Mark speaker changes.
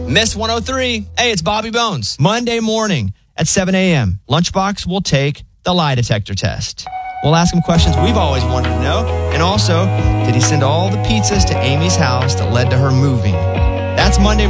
Speaker 1: Miss 103. Hey, it's Bobby Bones. Monday morning at 7 a.m., Lunchbox will take the lie detector test. We'll ask him questions we've always wanted to know. And also, did he send all the pizzas to Amy's house that led to her moving? That's Monday